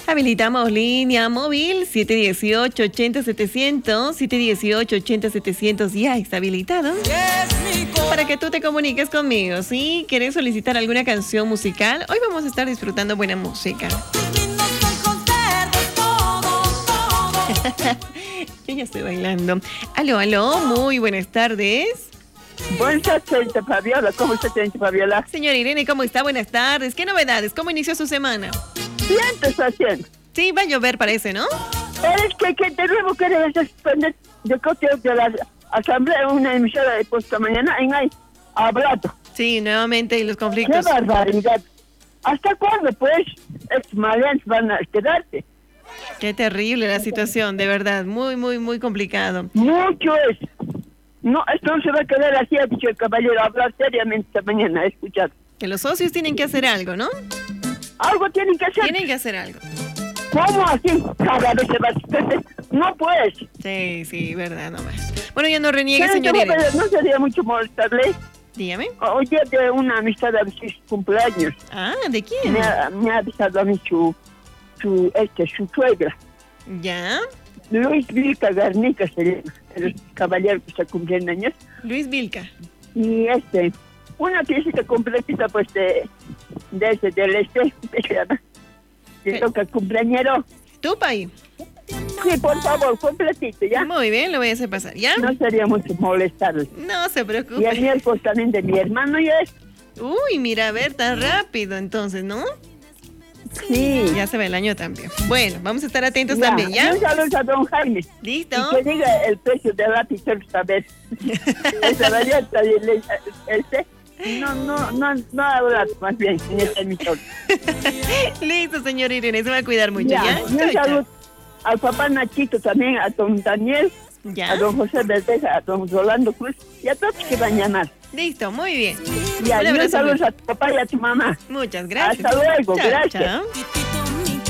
Habilitamos línea móvil 718-80-700, 718-80-700 ya está habilitado para que tú te comuniques conmigo, ¿sí? ¿Quieres solicitar alguna canción musical? Hoy vamos a estar disfrutando buena música. Yo ya estoy bailando. Aló, aló, muy buenas tardes. Buenas tardes, señorita Fabiola. ¿Cómo está, señorita Fabiola? Señora Irene, ¿cómo está? Buenas tardes. ¿Qué novedades? ¿Cómo inició su semana? Bien, te está haciendo. Sí, va a llover, parece, ¿no? Es que tenemos que responder. Yo creo que de la asamblea, una emisora de puesta mañana en ahí, hablado. Sí, nuevamente, y los conflictos. ¡Qué barbaridad! ¿Hasta cuándo, pues, estos maleantes van a quedarse? Qué terrible la situación, de verdad. Muy, muy, muy complicado. Mucho es. No, esto no se va a quedar así, ha dicho el caballero. Hablar seriamente esta mañana, escuchar. Que los socios tienen que hacer algo, ¿no? Algo tienen que hacer. Tienen que hacer algo. ¿Cómo así? Cada vez se va a... No, pues. Sí, sí, verdad, nomás. Bueno, ya no reniegue, señor Irene. No sería mucho molestarle. Dígame. Hoy día de una amistad a sus cumpleaños. Ah, ¿de quién? Me ha avisado a mí su suegra. ¿Ya? Luis Vilca Garnica sería el caballero que está cumpliendo años. Luis Vilca. Y una piecita completita pues del que toca el cumpleañero. ¿Tu país? Sí, por favor, completito, ¿ya? Muy bien, lo voy a hacer pasar, ¿ya? No sería mucho molestarle. No se preocupe. Y el miércoles también de mi hermano ya es. Uy, mira, a ver, tan rápido entonces, ¿no? Sí. Ya se va el año también. Bueno, vamos a estar atentos Ya, también, ¿ya? Un saludo a don Jaime. Listo. Y que diga el precio del lápiz esta vez. Esa variante no habla más bien en esta emisión. Listo, señor Irene, se va a cuidar mucho, ¿ya? Y un saludo al papá Nachito también, a don Daniel, ¿ya? A don José Verdeja, a don Rolando Cruz y a todos que van a llamar. Listo, muy bien. Y un saludo a tu papá y a tu mamá. Muchas gracias. Hasta luego, Chao, gracias. chao.